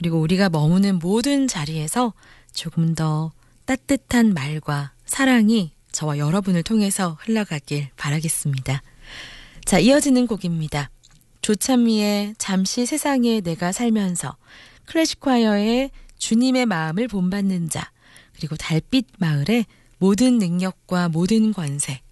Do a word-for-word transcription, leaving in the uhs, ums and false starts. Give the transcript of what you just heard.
그리고 우리가 머무는 모든 자리에서 조금 더 따뜻한 말과 사랑이 저와 여러분을 통해서 흘러가길 바라겠습니다. 자, 이어지는 곡입니다. 조찬미의 잠시 세상에 내가 살면서, 클래식콰이어의 주님의 마음을 본받는 자, 그리고 달빛 마을의 모든 능력과 모든 권세,